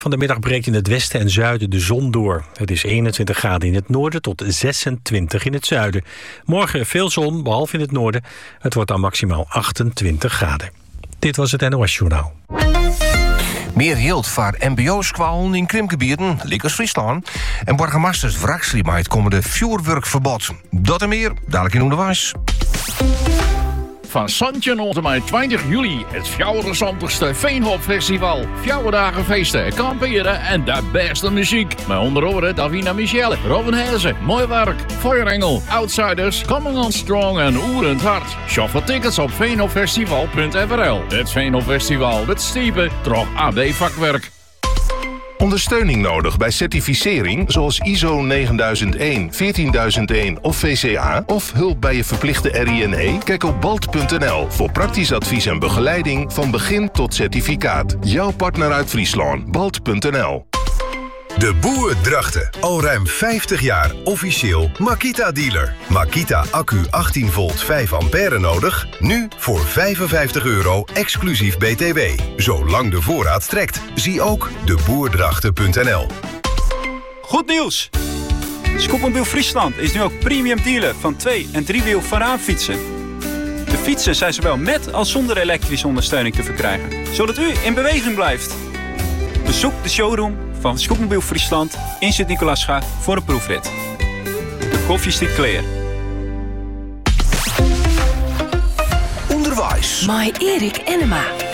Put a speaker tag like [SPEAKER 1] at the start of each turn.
[SPEAKER 1] Van de middag breekt in het westen en zuiden de zon door. Het is 21 graden in het noorden tot 26 in het zuiden. Morgen veel zon, behalve in het noorden. Het wordt dan maximaal 28 graden. Dit was het NOS Journaal.
[SPEAKER 2] Meer geld voor mbo-squalen in krimpgebieden, Likkers Friesland. En burgemeesters Wraksri maait komende vuurwerkverbod. Dat en meer, dadelijk in onderwijs.
[SPEAKER 3] Van Santje tot en met 20 juli het 64ste Veenhopfestival. 4 dagen feesten, kamperen en de beste muziek. Met onder andere Davina Michelle, Robin Hezen, Mooi Werk, Feuerengel, Outsiders, Coming on Strong en Oerend Hart. Shop voor tickets op veenhopfestival.nl. Het Veenhopfestival, het stiepen, toch AB vakwerk.
[SPEAKER 4] Ondersteuning nodig bij certificering zoals ISO 9001, 14001 of VCA... of hulp bij je verplichte RINE? Kijk op balt.nl voor praktisch advies en begeleiding van begin tot certificaat. Jouw partner uit Friesland, balt.nl.
[SPEAKER 5] De Boer Drachten. Al ruim 50 jaar officieel Makita-dealer. Makita accu 18 volt 5 ampère nodig? Nu voor €55 exclusief BTW. Zolang de voorraad strekt. Zie ook deboerdrachten.nl.
[SPEAKER 6] Goed nieuws! Scootmobiel Friesland is nu ook premium dealer van 2- en 3-wiel Varaanfietsen. De fietsen zijn zowel met als zonder elektrische ondersteuning te verkrijgen, zodat u in beweging blijft. Bezoek de showroom van Scootmobiel Friesland in Sint-Nicolaasga voor een proefrit. De koffie stiet clear.
[SPEAKER 2] Onderwijs.
[SPEAKER 7] My Erik Enema.